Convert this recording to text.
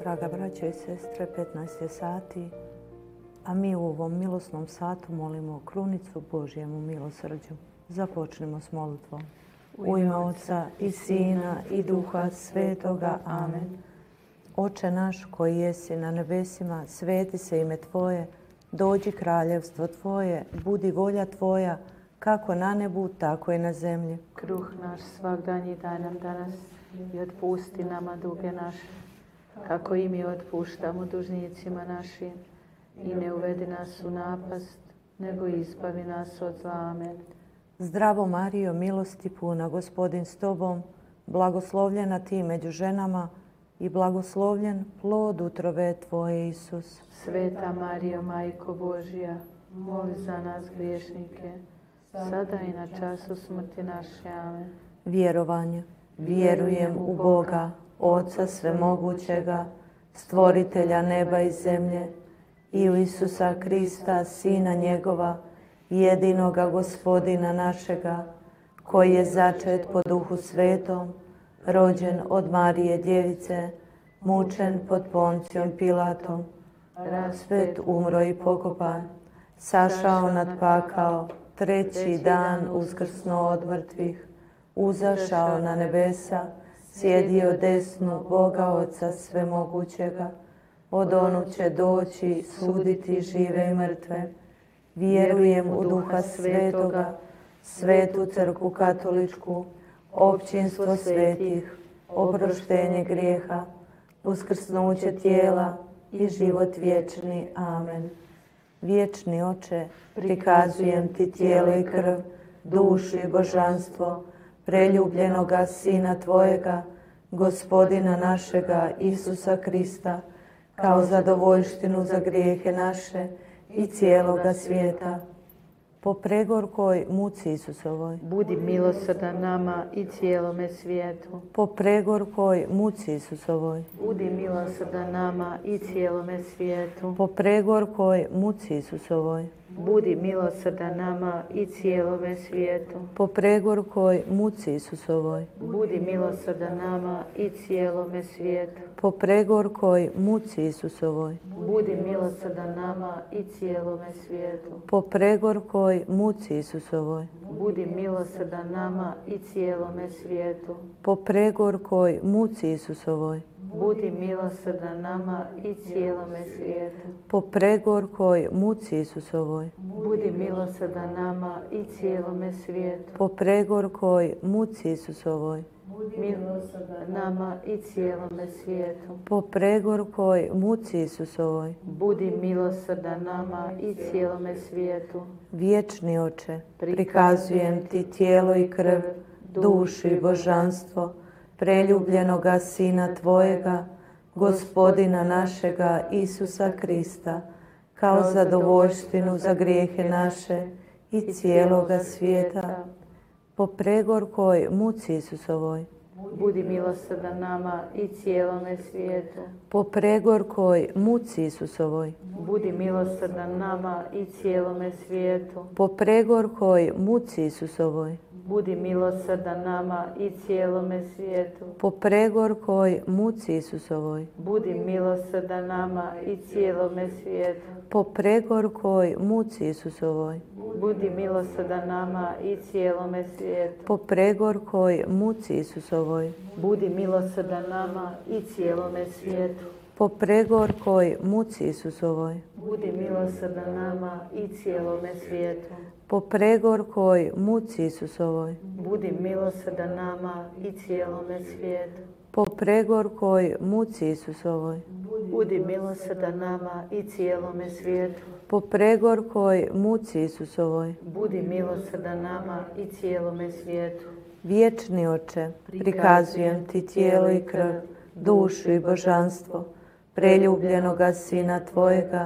Draga braćo i sestre, 15 je sati, a mi u ovom milosnom satu molimo krunicu Božjemu milosrđu. Započnimo s molitvom. U ime Otca i Sina i Duha Svetoga. Amen. Oče naš koji jesi na nebesima, sveti se ime Tvoje, dođi kraljevstvo Tvoje, budi volja Tvoja, kako na nebu, tako i na zemlji. Kruh naš svagdanji daj nam danas i otpusti nama duge naše, kako i mi otpuštamo dužnicima našim. I ne uvedi nas u napast, nego izbavi nas od zla. Amen. Zdravo Marijo, milosti puna, Gospodin s Tobom, blagoslovljena Ti među ženama i blagoslovljen plod utrobe Tvoje, Isus. Sveta Marijo, Majko Božja, moli za nas griješnike, sada i na času smrti naše. Amen. Vjerovanje. Vjerujem u Boga, Oca svemogućega, stvoritelja neba i zemlje, i u Isusa Krista, Sina njegova, jedinoga Gospodina našega, koji je začet po Duhu Svetom, rođen od Marije Djevice, mučen pod Poncijom Pilatom, raspet, umro i pokopan, sašao nad pakao, treći dan uskrsnuo od mrtvih, uzašao na nebesa, sjedio desnu Boga Oca svemogućega, od onu će doći suditi žive i mrtve. Vjerujem u Duha Svetoga, Svetu Crkvu Katoličku, općinstvo svetih, oproštenje grijeha, uskrsnuće tijela i život vječni. Amen. Vječni Oče, prikazujem Ti tijelo i krv, dušu i božanstvo preljubljenoga Sina Tvojega, Gospodina našega Isusa Krista, kao zadovoljštinu za grijehe naše i cijeloga svijeta. Po pregorkoj muci Isusovoj, budi milosrdan nama i cijelome svijetu. po pregorkoj muci Isusovoj, Budi milosrdan nama i cijelome svijetu. po pregorkoj muci Isusovoj, Budi milosrdan nama i cijelome svijetu. po pregorkoj muci Isusovoj, Budi milosrdan nama i cijelome svijetu. po pregorkoj muci Isusovoj, Budi milosrdan nama i cijelome svijetu. po pregorkoj muci Isusovoj, Budi milosrdan nama i cijelome svijetu. po pregorkoj muci Isusovoj, Budi milosrdan nama i cijelome svijetu. po pregorkoj muci Isusovoj, Budi milosrdan nama i cijelome svijetu. po pregorkoj muci Isusovoj, Milosrdan nama i cijelome svijetu. po pregorkoj muci Isusovoj. Budi milosrdan nama i cijelome svijetu. Vječni Oče, prikazujem Ti tijelo i krv, dušu i božanstvo preljubljenoga Sina Tvojega, Gospodina našega Isusa Krista, kao zadovoljštinu za grijehe naše i cijeloga svijeta. Po pregorkoj muci Isusovoj, Budi milosrdan nama i cijelome svijetu. po pregorkoj muci Isusovoj, Budi milosrdan nama i cijelome svijetu. po pregorkoj muci Isusovoj, Budi milosrdan nama i cijelome svijetu. po pregorkoj muci Isusovoj, Budi milosrdan nama i cijelome svijetu. po pregorkoj muci Isusovoj, Budi milosrdan nama i cijelome svijetu. po pregorkoj muci Isusovoj, Budi milosrdan nama i cijelome svijetu. po pregorkoj muci Isusovoj, Budi milosrdan nama i cijelome svijetu. po pregorkoj muci Isusovoj, Budi milosrdan nama i cijelome svijetu. po pregorkoj muci Isusovoj, Budi milosrdan nama i cijelome svijetu. po pregorkoj muci Isusovoj. Budi milosrdan nama i cijelome svijetu. Vječni Oče, prikazujem Ti tijelo i krv, dušu i božanstvo preljubljenoga Sina Tvojega,